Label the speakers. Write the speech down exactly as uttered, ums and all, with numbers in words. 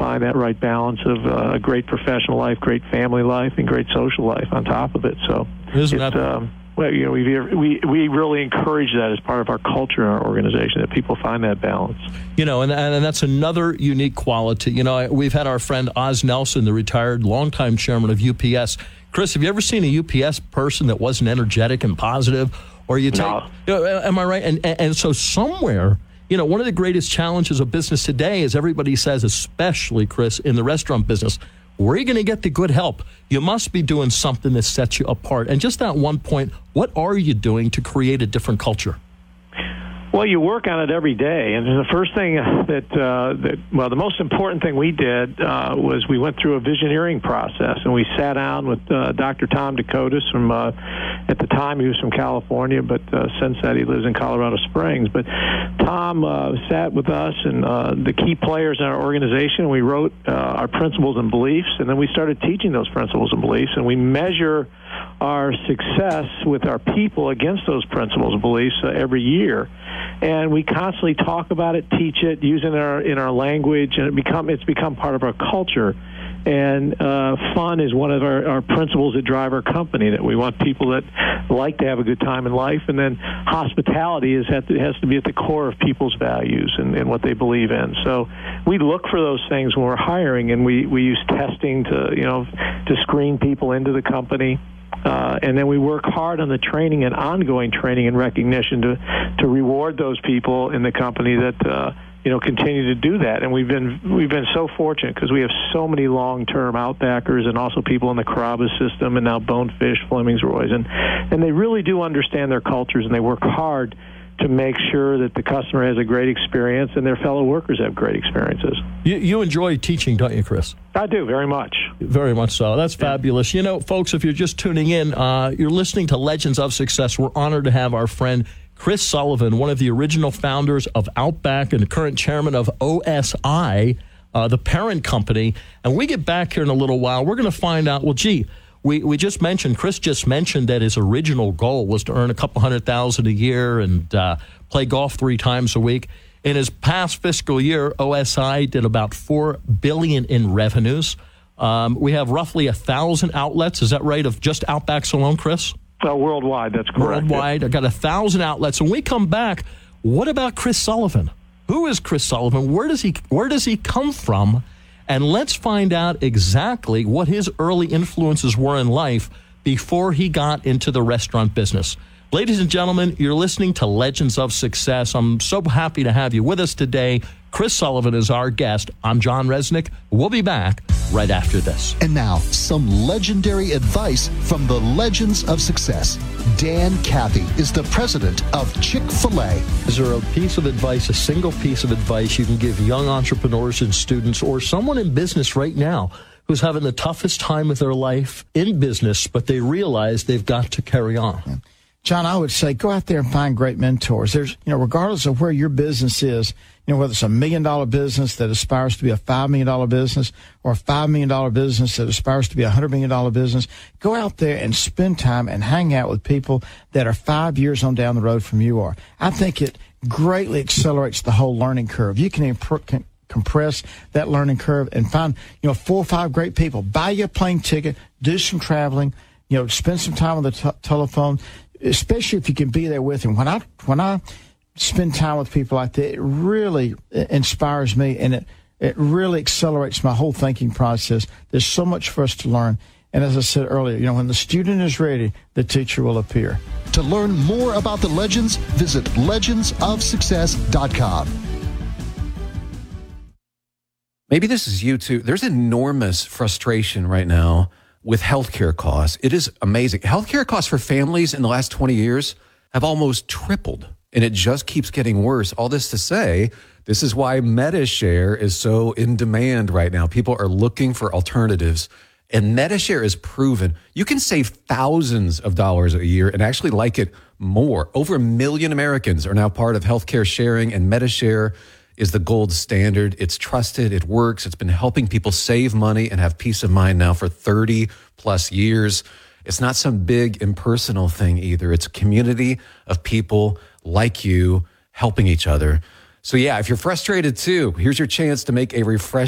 Speaker 1: find that right balance of uh, a great professional life, great family life, and great social life on top of it. So
Speaker 2: Isn't
Speaker 1: it's,
Speaker 2: that...
Speaker 1: um, well, you know, we we we really encourage that as part of our culture in our organization, that people find that balance.
Speaker 2: You know, and and that's another unique quality. You know, we've had our friend Oz Nelson, the retired longtime chairman of U P S. Chris, have you ever seen a U P S person that wasn't energetic and positive? Or you take,
Speaker 1: No.
Speaker 2: you know, am I right? And, and and so somewhere, you know, one of the greatest challenges of business today is everybody says, especially Chris, in the restaurant business, where are you going to get the good help? You must be doing something that sets you apart. And just that one point, what are you doing to create a different culture?
Speaker 1: Well, you work on it every day, and the first thing that, uh, that well, the most important thing we did uh, was we went through a visioneering process, and we sat down with uh, Doctor Tom Dakotas from, uh, at the time he was from California, but uh, since that he lives in Colorado Springs. But Tom uh, sat with us and uh, the key players in our organization. We wrote uh, our principles and beliefs, and then we started teaching those principles and beliefs, and we measure our success with our people against those principles and beliefs uh, every year. And we constantly talk about it, teach it, use it in our in our language, and it become it's become part of our culture. And uh, fun is one of our, our principles that drive our company, that we want people that like to have a good time in life. And then hospitality is has to, has to be at the core of people's values and, and what they believe in. So we look for those things when we're hiring, and we, we use testing to, you know, to screen people into the company. Uh, and then we work hard on the training and ongoing training and recognition to to reward those people in the company that uh, you know continue to do that. And we've been we've been so fortunate because we have so many long-term Outbackers and also people in the Carrabba's system and now Bonefish, Fleming's, Roy's, and and they really do understand their cultures, and they work hard to make sure that the customer has a great experience and their fellow workers have great experiences.
Speaker 2: You, you enjoy teaching, don't you, Chris?
Speaker 1: I do, very much.
Speaker 2: Very much so. That's fabulous. You know, folks, if you're just tuning in, uh, you're listening to Legends of Success. We're honored to have our friend Chris Sullivan, one of the original founders of Outback and the current chairman of O S I, uh, the parent company. And we get back here in a little while. We're going to find out, well, gee, We we just mentioned, Chris just mentioned that his original goal was to earn a couple hundred thousand a year and uh, play golf three times a week. In his past fiscal year, O S I did about four billion dollars in revenues. Um, we have roughly a thousand outlets. Is that right? Of just Outbacks alone, Chris?
Speaker 1: Uh, worldwide, that's correct.
Speaker 2: Worldwide, I got a thousand outlets. When we come back, what about Chris Sullivan? Who is Chris Sullivan? Where does he where does he come from? And let's find out exactly what his early influences were in life before he got into the restaurant business. Ladies and gentlemen, you're listening to Legends of Success. I'm so happy to have you with us today. Chris Sullivan is our guest. I'm John Resnick. We'll be back right after this.
Speaker 3: And now, some legendary advice from the Legends of Success. Dan Cathy is the president of Chick-fil-A.
Speaker 2: Is there a piece of advice, a single piece of advice you can give young entrepreneurs and students or someone in business right now who's having the toughest time of their life in business, but they realize they've got to carry on?
Speaker 4: Yeah. John, I would say go out there and find great mentors. There's, you know, regardless of where your business is, you know, whether it's a million dollar business that aspires to be a five million dollar business or a five million dollar business that aspires to be a hundred million dollar business, go out there and spend time and hang out with people that are five years on down the road from you are. I think it greatly accelerates the whole learning curve. You can improve, can compress that learning curve and find, you know, four or five great people. Buy your plane ticket, do some traveling, you know, spend some time on the t- telephone. Especially if you can be there with him. When I when I spend time with people like that, it really inspires me, and it, it really accelerates my whole thinking process. There's so much for us to learn. And as I said earlier, you know, when the student is ready, the teacher will appear.
Speaker 3: To learn more about the Legends, visit legends of success dot com.
Speaker 5: Maybe this is you too. There's enormous frustration right now with healthcare costs. It is amazing. Healthcare costs for families in the last twenty years have almost tripled, and it just keeps getting worse. All this to say, this is why MediShare is so in demand right now. People are looking for alternatives, and MediShare is proven. You can save thousands of dollars a year and actually like it more. Over a million Americans are now part of healthcare sharing, and MediShare is the gold standard. It's trusted. It works. It's been helping people save money and have peace of mind now for thirty plus years. It's not some big impersonal thing either. It's a community of people like you helping each other. So yeah, if you're frustrated too, here's your chance to make a refreshing